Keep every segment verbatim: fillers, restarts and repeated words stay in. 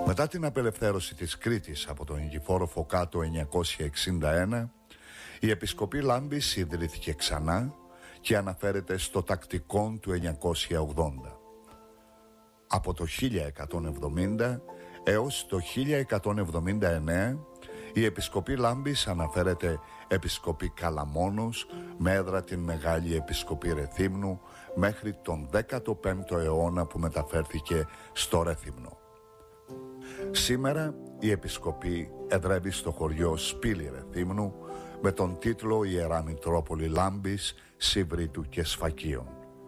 Μετά την απελευθέρωση της Κρήτης από τον Νικηφόρο Φωκά το εννιακόσια εξήντα ένα, η Επισκοπή Λάμπης ιδρύθηκε ξανά και αναφέρεται στο τακτικόν του εννιακόσια ογδόντα. Από το χίλια εκατόν εβδομήντα έως το χίλια εκατόν εβδομήντα εννέα η Επισκοπή Λάμπης αναφέρεται Επισκοπή Καλαμόνος με έδρα την Μεγάλη Επισκοπή Ρεθύμνου μέχρι τον δέκατο πέμπτο αιώνα που μεταφέρθηκε στο Ρέθυμνο. Σήμερα η Επισκοπή εδρεύει στο χωριό Σπήλη Ρεθύμνου με τον τίτλο Ιερά Μητρόπολη Λάμπης, Σύβριτου και Σφακίων.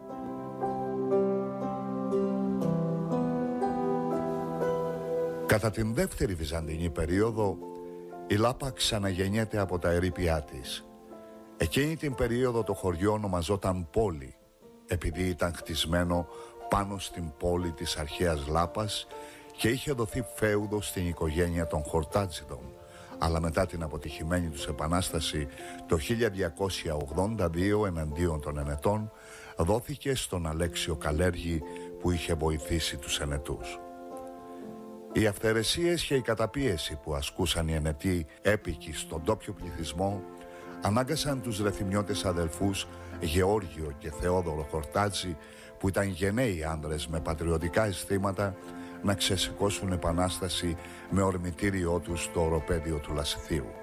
Κατά την δεύτερη Βυζαντινή περίοδο, η Λάπα ξαναγεννιέται από τα ερείπια της. Εκείνη την περίοδο το χωριό ονομαζόταν Πόλη, επειδή ήταν χτισμένο πάνω στην πόλη της αρχαίας Λάπας και είχε δοθεί φέουδο στην οικογένεια των Χορτάτζιδων, αλλά μετά την αποτυχημένη τους επανάσταση το χίλια διακόσια ογδόντα δύο εναντίον των Ενετών δόθηκε στον Αλέξιο Καλέργη που είχε βοηθήσει τους Ενετούς. Οι αυθαιρεσίες και η καταπίεση που ασκούσαν οι Ενετοί έπικοι στον ντόπιο πληθυσμό ανάγκασαν τους Ρεθυμνιώτες αδελφούς Γεώργιο και Θεόδωρο Χορτάτζη, που ήταν γενναίοι άνδρες με πατριωτικά αισθήματα, να ξεσηκώσουν επανάσταση με ορμητήριό τους στο οροπέδιο του Λασιθίου.